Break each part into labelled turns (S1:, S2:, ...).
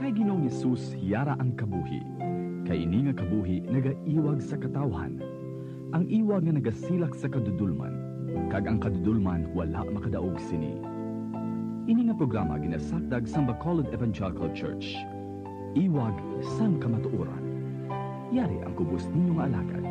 S1: Kay Ginoong Hesus yara ang kabuhi. Kay ini nga kabuhi nagaiwag sa katawhan. Ang iwag nga nagasilak sa kadudulman, kag ang kadudulman wala makadaog sini. Ini nga programa ginasakdag sa Bacolod Evangelical Church. Iwag sang kamatuoran. Yari ang kubos ninyong alagad.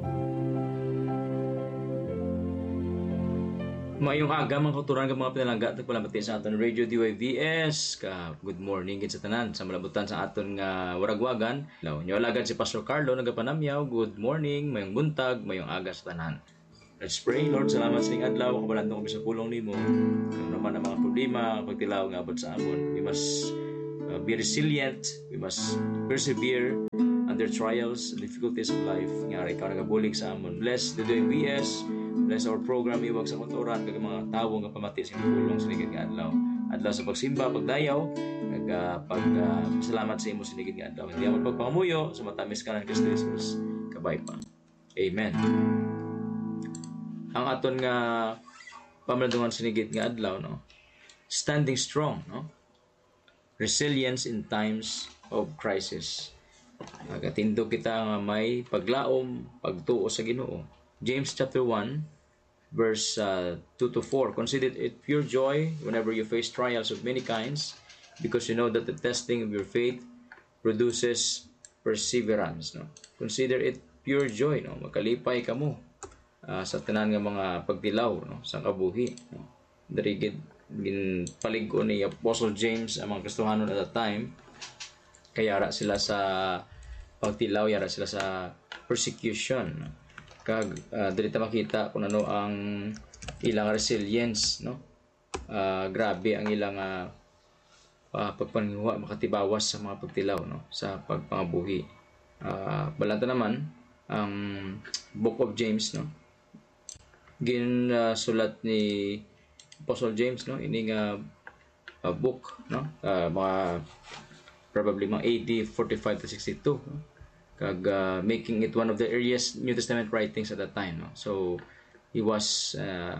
S2: Mayong aga mga kauturan ka mga pinalangga at nagpalambati sa aton Radio DYVS. Good morning sa tanan sa malabutan sa aton nga waragwagan. Nyo alagad si Pastor Carlo nagapanamyaw. Good morning, mayong buntag, mayong aga sa tanan. Let's pray. Lord, salamat sa ning adlaw. Kabalantong kami sa pulong nimo. Kung naman ang mga problema, pagtilaw nga abot sa amon. We must be resilient. We must persevere under trials and difficulties of life. Nga ikaw nagabulig sa amon. Bless the DYVS. Bless our program, iwag sa kulturan, kag mga tawo nga pamati sa pulong sa ligid nga adlaw. Adlaw sa pagsimba, pagdayaw, salamat sa imo sa ligid nga adlaw. Hindi mo pagpangamuyo, sa matamis ka ng Kristo Jesus. Kabay pa. Amen. Ang aton nga pamalandungan sa ligid nga adlaw, no? Standing strong, no? Resilience in times of crisis. Agatindo kita nga may paglaom, pagtuo sa Ginoo. James chapter 1, verse 2-4. Consider it pure joy whenever you face trials of many kinds, because you know that the testing of your faith produces perseverance. No? Consider it pure joy. No? Makalipay ka mo sa tanan nga mga pagtilaw, no? Sa kabuhi. No? Darigid ginpalig-o ni Apostle James ang mga Kristohanon at that time. Kaya yara sila sa pagtilaw, yara sila sa persecution. No? Kag dito makita kung ano ang ilang resilience, no? Grabe ang ilang pagpanguha, makatibawas sa mga pagtilaw, no? Sa pagpangabuhi. Balanta naman ang Book of James, no? Ginsulat ni Apostle James, no? Ini nga book, no? Mga probably mga AD 45 to 62, no? Kag making it one of the earliest New Testament writings at that time, no? So he was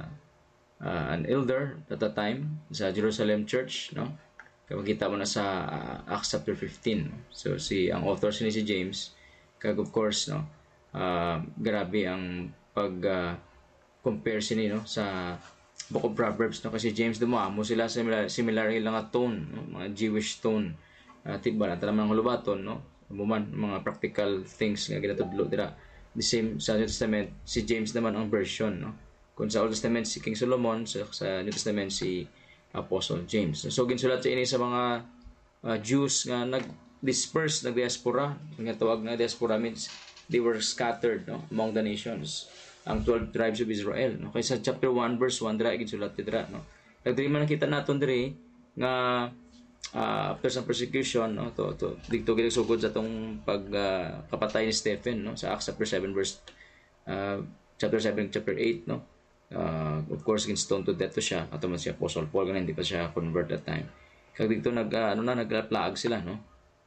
S2: an elder at that time sa Jerusalem Church, no? Kag makita mo na sa Acts chapter 15, no? So ang author si James. Kag of course, no, grabe ang pag compare sini, no, sa Book of Proverbs, no? Kasi James dumamo sila similar ilang nga tone, no? Mga Jewish tone. Tiba na naman ang lubaton, no? Mga practical things nga ginatudlo dira. The same sa New Testament, si James naman ang version, no? Kung sa Old Testament si King Solomon, sa New Testament si Apostle James. So ginsulat sa ini sa mga Jews nga nag-disperse, nag-diaspora. Nga tawag na diaspora means they were scattered, no, among the nations. Ang 12 tribes of Israel, no? Kaya sa chapter 1 verse 1 dira ginsulat dira, no? Nagdiri man nakita naton diri nga after some persecution, no, dito ginisugod sa tong kapatay ni Stephen, no, sa Acts chapter 7 verse chapter 7 chapter 8, no. Of course stoned to death to siya ato man si Apostle Paul ganun, hindi pa siya convert that time. Kag dito nagplaag sila, no.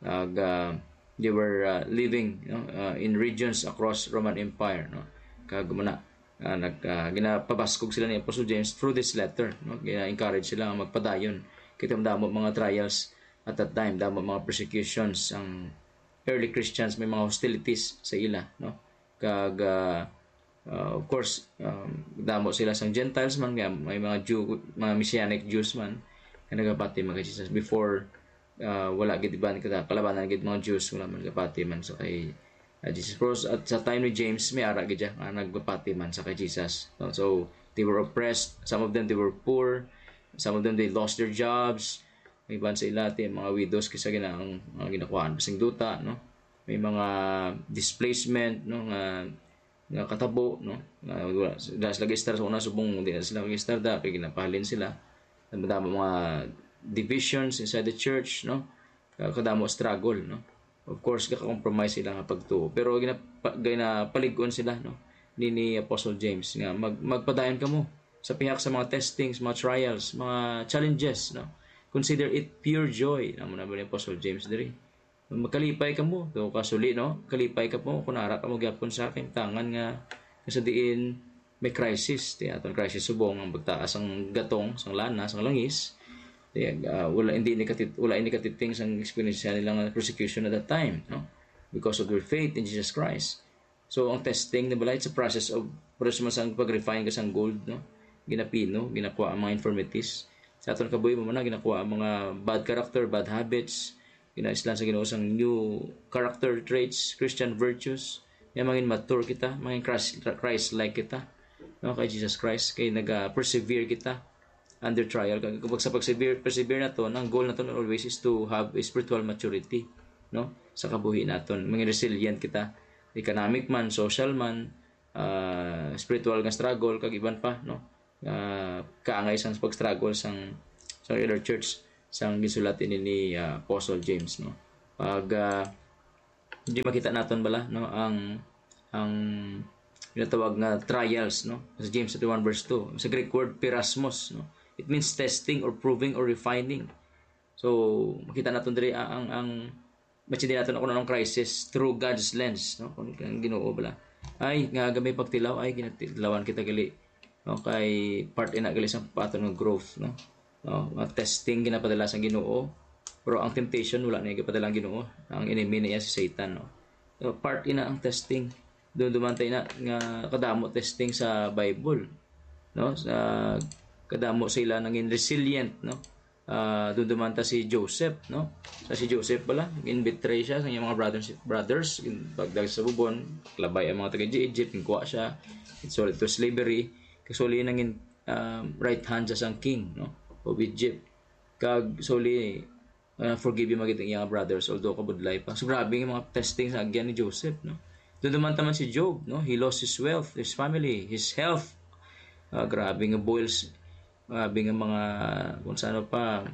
S2: They were living, no, in regions across Roman Empire, no. Kag ginapabaskog sila ni Apostle James through this letter, no. Gina-encourage sila magpadayon. Kita damo mga trials at that time, damo mga persecutions ang early Christians, may mga hostilities sa ila, no. Kag of course damo sila sang Gentiles man, may mga mga Messianic Jews man nga nagapati mga Jesus before wala gid ban kada kalabanan gid mga Jews, wala man nagapati man sa kay Jesus. At sa time ni James may ara gid nga nagapati man sa kay Jesus, no? So they were oppressed, some of them they were poor. Some of them, they lost their jobs. May iban sa ilati, mga widows kasi mga ginakuhaan. Pasing duta, no? May mga displacement, no? Nga katabo, no? Dahil sila gistar sa una, subong, hindi na sila gistar da, kaya ginapahalin sila. Madama mga divisions inside the church, no? Kadamo struggle, no? Of course, kaka-compromise sila nga pagtuo. Pero ginapalig-on sila, no? Ni Apostle James, nga magpadayon ka mo sa pihak sa mga testings, mga trials, mga challenges, no? Consider it pure joy. Naman na ba ni Apostle James diri? Magkalipay ka mo. So, kasuli, no? Kalipay ka mo. Kung nara ka mo gyapon sa akin, tangan nga sa diin may crisis. Atong crisis subong ang pagtaas ang gatong, sang lana, sang langis. Wala indicative things ang experience nila ng persecution at that time, no? Because of their faith in Jesus Christ. So ang testing na bala, it's a process of sang pag-refine ka sang gold, no? Ginapino, ginakuha ang mga infirmities. Sa aton kabuhi mo man ginakuha ang mga bad character, bad habits, ginaislan sa Ginoo sang new character traits, Christian virtues. Nga maging mature kita, maging Christ-like kita, no? Kay Jesus Christ, kay nag-persevere kita under trial. Kapag sa persevere na to, ang goal na to always is to have a spiritual maturity, no? Sa kabuhi naton, maging resilient kita, economic man, social man, spiritual nga struggle, kag iban pa, no? Kaangay sang pag-struggle sa other church sang gisulat ni Apostle James, no? Pag hindi makita naton bala, no, ang tinatawag na trials, no? Sa James 1 verse 2, sa Greek word pirasmos, no? It means testing or proving or refining. So, makita natin diri ang matindi natin ako ng crisis through God's lens, no? Kung Ginoo bala. Ay nga gamay pagtilaw ay ginatilawan kita gali. No, kay part ina gali sa pattern ng growth, no? No, testing ginapadala sa Ginoo. Pero ang temptation wala na gipadala ang Ginoo. Ang enemy niya si Satan, no? So, part ina ang testing. Doon dumantay na nga kadamo testing sa Bible, no? Sa kadamo sila naging resilient, no? Doon dumanta si Joseph, no? Si Joseph pala, in-betray siya sa iyang mga brothers, pagdag sa bubon, labay ang mga taga-Egypt, kuha siya, sold to slavery, kasuli naging right hand sa sang king, no? Of Egypt. Kag suli forgive yung mga iyang brothers, although kabudlay pa. So grabe yung mga testing sa agyan ni Joseph, no? Doon dumanta man si Job, no? He lost his wealth, his family, his health. Grabe nga boils, grabe nga mga kung saan pa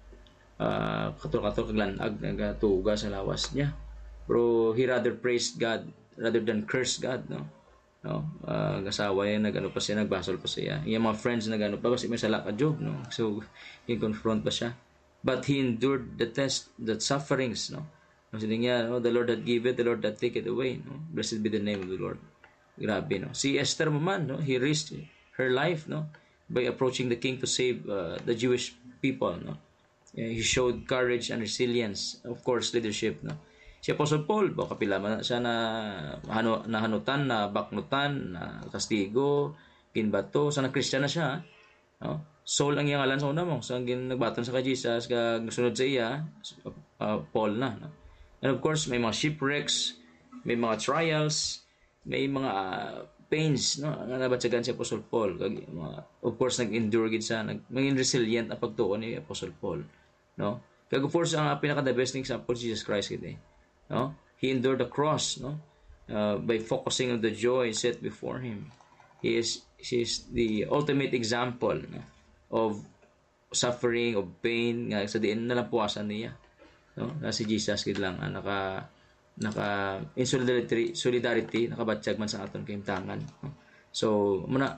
S2: katul-katul kaglanag nagatuga sa lawas niya. Pero he rather praised God rather than curse God, no? No? Gasawa yan, nagano pa siya, nagbasol pa siya. Yung mga friends nagano pa kasi may sala ka Job, no? So i-confront pa siya. But he endured the test, the sufferings, no? Kasi niya, no? The Lord that give it, the Lord that take it away, no? Blessed be the name of the Lord. Grabe, no? Si Esther man, no? He risked her life, no? By approaching the king to save the Jewish people, no? He showed courage and resilience, of course, leadership, no? Si Apostle Paul, baka pila man siya na hanutan, na baknutan, na kastigo, kinbato, sana Christian na siya, no? Saul ang iyang alan sa una mo, sa nagbaton sa kay Jesus, kag sunod sa iya, Paul na, no? And of course, may mga shipwrecks, may mga trials, may mga pains, no? Nga nabatsagan si Apostle Paul. Of course, nag-endure gid siya, maging resilient na pagtuon ni Apostle Paul, no? Kaya of course, ang pinaka-the best example Jesus Christ gid, no? He endured the cross, no? By focusing on the joy set before him. He is the ultimate example, no? Of suffering, of pain, nga sa diin nalampuasan niya, no? Na si Jesus gid lang naka in solidarity nakabatsyag man sa aton kahimtangan, no? So muna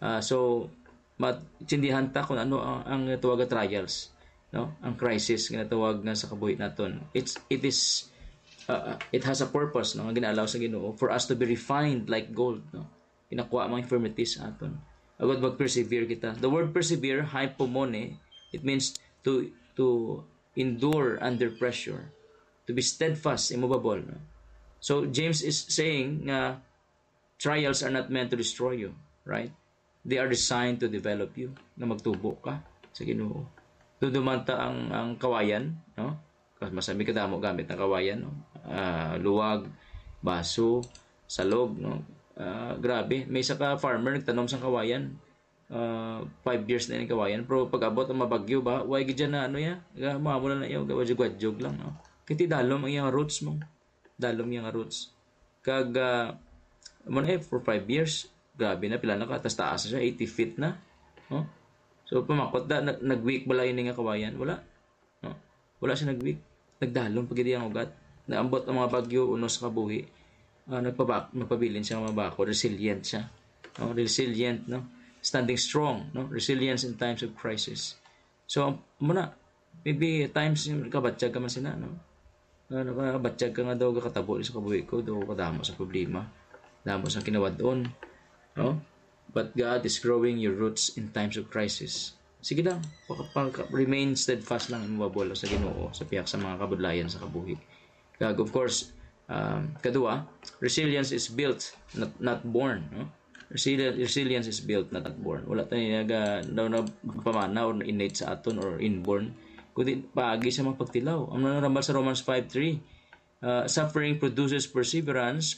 S2: matindihan ta kung ano ang tawag trials, no? Ang crisis nga tawag nga sa kabuhi naton, it has a purpose, no? Nga ginalaw sa Ginoo for us to be refined like gold, no? Inakuha mga infirmities aton agad mag-persevere kita. The word persevere, hypomone, it means to endure under pressure, to be steadfast, immovable, no? So James is saying trials are not meant to destroy you, right? They are designed to develop you, na magtubo ka sa Ginoo. Dumanta ang kawayan, no? Kasi masami kadamo gamit ng kawayan, no? Luwag, baso, salog, no? Grabe, may isa ka farmer nagtanom sang kawayan. 5 years na yung kawayan, pero pag abot ang mabagyo ba, way gid na ano ya, mamula na iyo, gawad-jog lang, no? Kiti dalom ang iyang roots mo. Dalom iyang roots. Kag for 5 years, grabe na pila na ka, taas siya 80 feet na, no? So pamakot da nag-week bala ini nga kawayan, wala. No? Wala siya nag-week. Nagdalom pag ang ugat. Naambot ang mga bagyo unos sa kabuhi. Magpabilin siya ng mga bako, resilient siya, no? Resilient, no? Standing strong, no? Resilience in times of crisis. So muna maybe times kabatsyag ka man sina, no? Nakabatsyag ka nga daw katabo sa kabuhi ko, daw kadamo sa problema, damo sa kinawad-on, no? But God is growing your roots in times of crisis. sige lang, remain steadfast lang immovable sa Ginoo sa piyak sa mga kabudlayan sa kabuhi. Kag of course, kadua, resilience is built, not born, no? Resilience is built, not born. Wala tayo na pamanaw na innate sa aton or inborn, kundi paagi sa mga pagtilaw. Ang nanarambal sa Romans 5:3, suffering produces perseverance,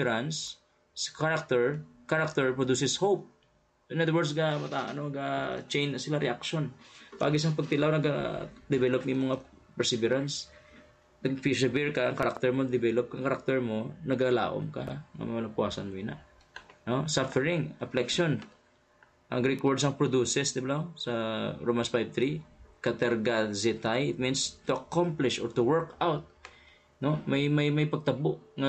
S2: character produces hope. In other words, ga chain sila reaction. Pag isang pagtilaw develop ni mga perseverance, nag-persevere ka, ang character mo develop, ang character mo nagalaom ka, malapuasan mo na. No? Suffering, affliction. Ang Greek words ang produces, di ba? Sa Romans 5:3, katergazetai, it means to accomplish or to work out. No? May pagtabo nga